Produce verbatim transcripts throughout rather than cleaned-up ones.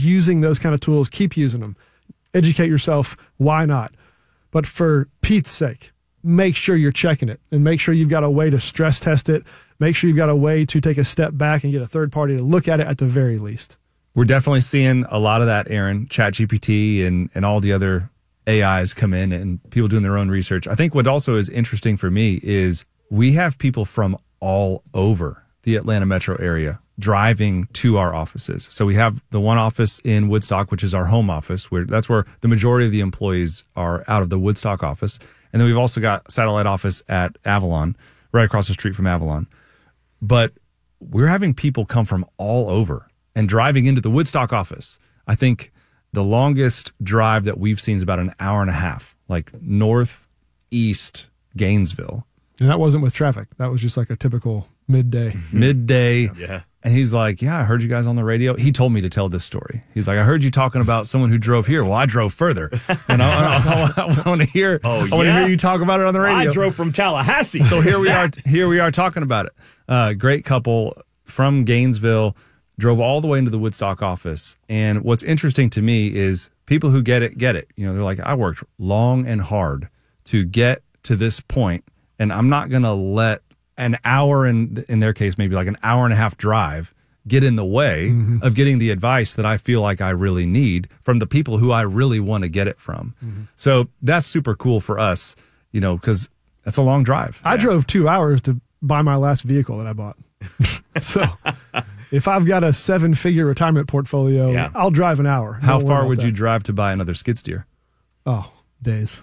using those kind of tools, keep using them. Educate yourself. Why not? But for Pete's sake, make sure you're checking it and make sure you've got a way to stress test it. Make sure you've got a way to take a step back and get a third party to look at it at the very least. We're definitely seeing a lot of that, Aaron. ChatGPT and, and all the other A Is come in and people doing their own research. I think what also is interesting for me is we have people from all over the Atlanta metro area driving to our offices. So we have the one office in Woodstock, which is our home office, where that's where the majority of the employees are out of the Woodstock office. And then we've also got satellite office at Avalon, right across the street from Avalon. But we're having people come from all over and driving into the Woodstock office. I think the longest drive that we've seen is about an hour and a half, like northeast Gainesville. And that wasn't with traffic. That was just like a typical midday. Mm-hmm. Midday. Yeah. And he's like, yeah, I heard you guys on the radio. He told me to tell this story. He's like, I heard you talking about someone who drove here. Well, I drove further. And I, I, I, I want to hear oh, I want to yeah? hear you talk about it on the radio. I drove from Tallahassee. So here we are. Here we are talking about it. Uh, great couple from Gainesville drove all the way into the Woodstock office. And what's interesting to me is people who get it, get it. You know, they're like, I worked long and hard to get to this point, and I'm not going to let an hour, and in their case, maybe like an hour and a half drive get in the way mm-hmm. of getting the advice that I feel like I really need from the people who I really want to get it from. Mm-hmm. So that's super cool for us, you know, because that's a long drive. I yeah. drove two hours to buy my last vehicle that I bought. So if I've got a seven-figure retirement portfolio, yeah. I'll drive an hour. How far would that. you drive to buy another skid steer? Oh, days.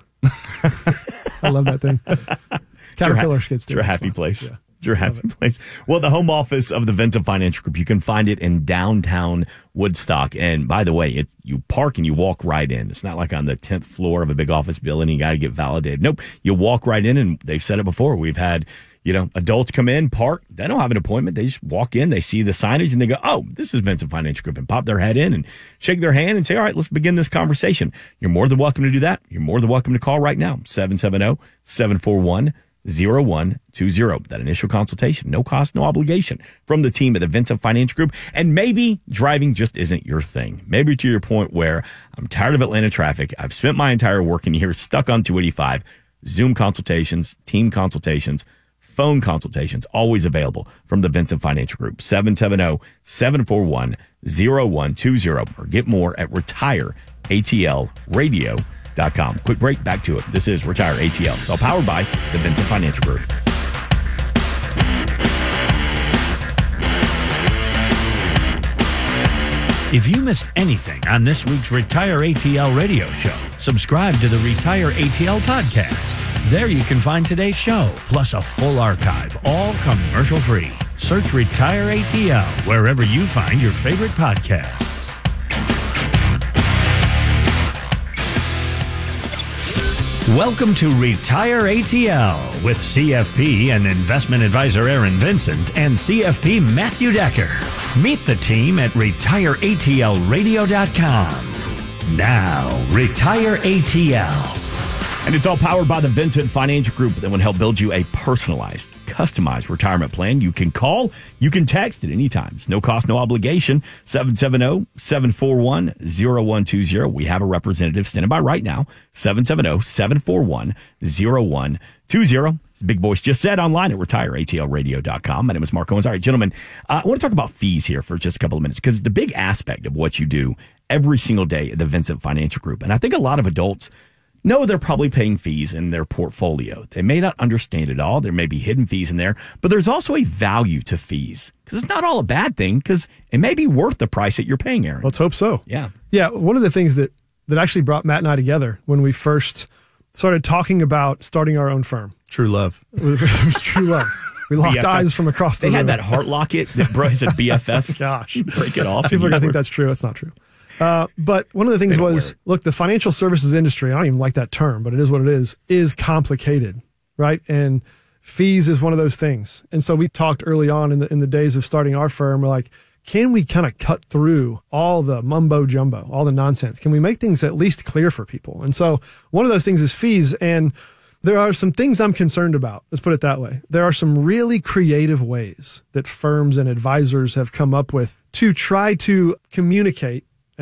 I love that thing. Caterpillar skid steer. It's your happy place. Yeah. It's your happy place. Well, the home office of the Vincent Financial Group, you can find it in downtown Woodstock. And by the way, it, you park and you walk right in. It's not like on the tenth floor of a big office building. You got to get validated. Nope. You walk right in, and they've said it before. We've had, you know, adults come in, park. They don't have an appointment. They just walk in. They see the signage and they go, oh, this is Vincent Financial Group, and pop their head in and shake their hand and say, all right, let's begin this conversation. You're more than welcome to do that. You're more than welcome to call right now. seven seven zero, seven four one, zero one two zero. That initial consultation, no cost, no obligation from the team at the Vincent Financial Group. And maybe driving just isn't your thing. Maybe to your point where I'm tired of Atlanta traffic. I've spent my entire working year stuck on two eighty-five. Zoom consultations, team consultations, phone consultations, always available from the Vincent Financial Group. seven seven zero, seven four one, zero one two zero. Or get more at retire A T L radio dot com. Quick break, back to it. This is Retire A T L. It's all powered by the Vincent Financial Group. If you missed anything on this week's Retire A T L radio show, subscribe to the Retire A T L podcast. There you can find today's show, plus a full archive, all commercial-free. Search Retire A T L wherever you find your favorite podcasts. Welcome to Retire A T L with C F P and investment advisor Aaron Vincent and C F P Matthew Decker. Meet the team at retire A T L radio dot com. Now, Retire A T L. And it's all powered by the Vincent Financial Group that will help build you a personalized, customized retirement plan. You can call, you can text at any time. It's no cost, no obligation. seven seven zero, seven four one, zero one two zero. We have a representative standing by right now. seven seven zero, seven four one, zero one two zero. Big Voice just said online at retire A T L radio dot com. My name is Mark Owens. All right, gentlemen, uh, I want to talk about fees here for just a couple of minutes because it's a big aspect of what you do every single day at the Vincent Financial Group. And I think a lot of adults know they're probably paying fees in their portfolio. They may not understand it all. There may be hidden fees in there, but there's also a value to fees because it's not all a bad thing because it may be worth the price that you're paying, Aaron. Let's hope so. Yeah. Yeah. One of the things that, that actually brought Matt and I together when we first started talking about starting our own firm. True love. It was true love. We locked B F F. eyes from across the They room. had that heart locket that bro said B F F. Gosh. Break it off. People are going to think that's true. It's not true. Uh, but one of the things was, look, the financial services industry, I don't even like that term, but it is what it is, is complicated, right? And fees is one of those things. And so we talked early on in the, in the days of starting our firm, we're like, can we kind of cut through all the mumbo jumbo, all the nonsense? Can we make things at least clear for people? And so one of those things is fees. And there are some things I'm concerned about. Let's put it that way. There are some really creative ways that firms and advisors have come up with to try to communicate